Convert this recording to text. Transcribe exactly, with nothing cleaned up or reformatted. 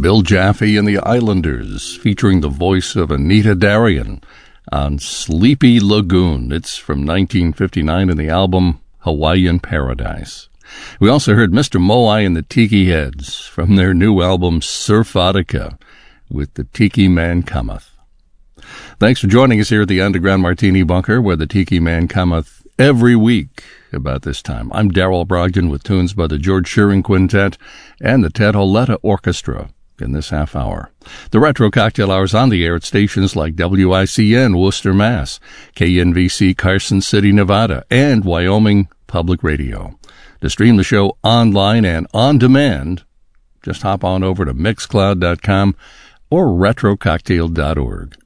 Bill Jaffe and the Islanders, featuring the voice of Anita Darian on Sleepy Lagoon. It's from nineteen fifty-nine in the album Hawaiian Paradise. We also heard Mister Moai and the Tiki Heads from their new album Surfotica with The Tiki Man Cometh. Thanks for joining us here at the Underground Martini Bunker, where the Tiki Man cometh every week about this time. I'm Darrell Brogdon with tunes by the George Shearing Quintet and the Ted Holetta Orchestra in this half hour. The Retro Cocktail Hour is on the air at stations like W I C N, Worcester, Mass, K N V C, Carson City, Nevada, and Wyoming Public Radio. To stream the show online and on demand, just hop on over to mixcloud dot com or retro cocktail dot org.